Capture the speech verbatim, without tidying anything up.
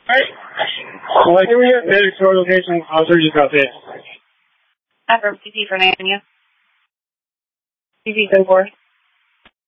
Alright. Well, here we have medic store location. Officer just got this. Affirm, C P for Nanya. C P ten four.